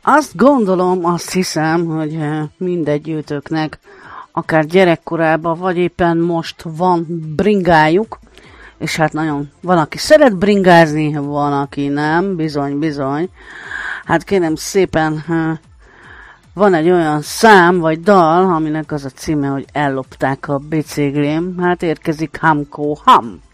Azt gondolom, azt hiszem, hogy mindegyőtöknek akár gyerekkorában, vagy éppen most van bringájuk, és hát nagyon, van, aki szeret bringázni, van, aki nem, bizony. Hát kérem szépen, van egy olyan szám, vagy dal, aminek az a címe, hogy ellopták a biciklém, hát érkezik Hamko Ham.